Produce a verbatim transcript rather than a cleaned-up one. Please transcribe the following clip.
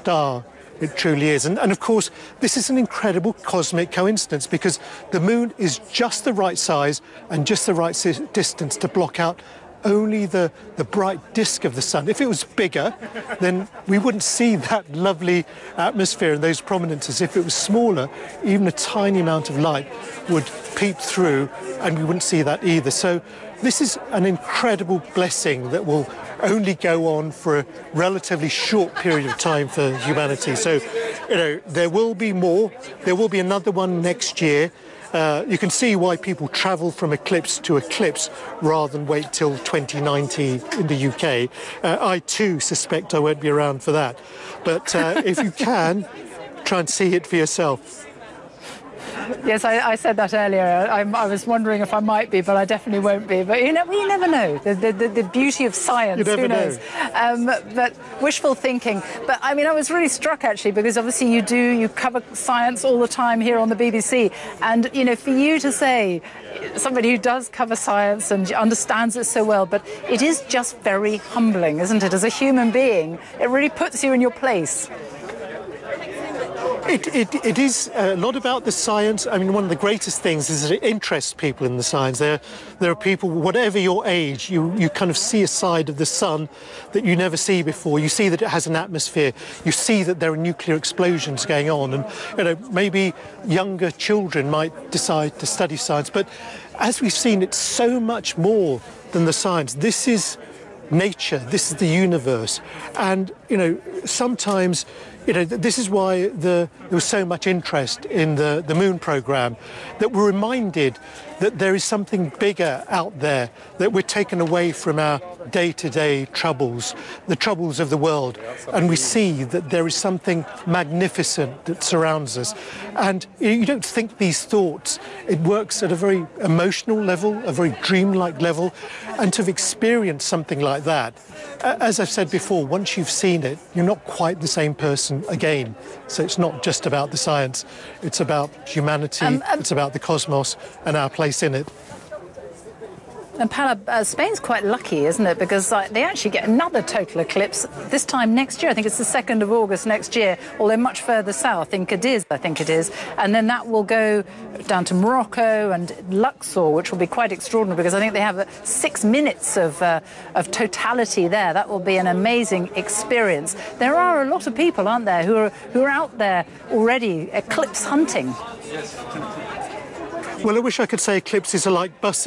star it truly is. And, and of course, this is an incredible cosmic coincidence because the moon is just the right size and just the right si- distance to block out only the, the bright disk of the sun. If it was bigger, then we wouldn't see that lovely atmosphere and those prominences. If it was smaller, even a tiny amount of light would peep through and we wouldn't see that either. So this is an incredible blessing that will only go on for a relatively short period of time for humanity. So, you know, there will be more. There will be another one next year. Uh, you can see why people travel from eclipse to eclipse rather than wait till twenty ninety in the U K. Uh, I too suspect I won't be around for that. But uh, if you can, try and see it for yourself. Yes, I, I said that earlier. I, I was wondering if I might be, but I definitely won't be. But you know, we never know. The, the, the, the beauty of science, you never who knows? Know. Um, but wishful thinking. But I mean, I was really struck actually because obviously you do, you cover science all the time here on the B B C. And, you know, for you to say, somebody who does cover science and understands it so well, but it is just very humbling, isn't it? As a human being, it really puts you in your place. It, it, it is a lot about the science. I mean, one of the greatest things is that it interests people in the science. There, there are people, whatever your age, you, you kind of see a side of the sun that you never see before. You see that it has an atmosphere. You see that there are nuclear explosions going on. And, you know, maybe younger children might decide to study science. But as we've seen, it's so much more than the science. This is nature. This is the universe. And, you know, sometimes, you know, this is why the, there was so much interest in the, the moon program, that we're reminded that there is something bigger out there, that we're taken away from our day-to-day troubles, the troubles of the world, and we see that there is something magnificent that surrounds us. And you don't think these thoughts. It works at a very emotional level, a very dreamlike level, and to have experienced something like that, as I've said before, once you've seen it, you're not quite the same person again. So it's not just about the science, it's about humanity, um, um, it's about the cosmos and our place in it. And Paula, uh, Spain's quite lucky, isn't it? Because uh, they actually get another total eclipse this time next year. I think it's the second of August next year, although much further south in Cadiz, I think it is. And then that will go down to Morocco and Luxor, which will be quite extraordinary because I think they have uh, six minutes of, uh, of totality there. That will be an amazing experience. There are a lot of people, aren't there, who are, who are out there already eclipse hunting. Well, I wish I could say eclipses are like buses.